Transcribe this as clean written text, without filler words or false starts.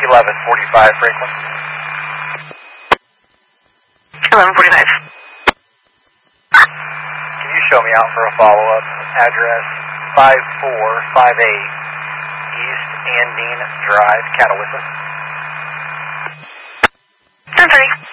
1145 Franklin. 1145. Can you show me out for a follow-up? Address 5458 East Andine Drive, Catawissa. 10:30.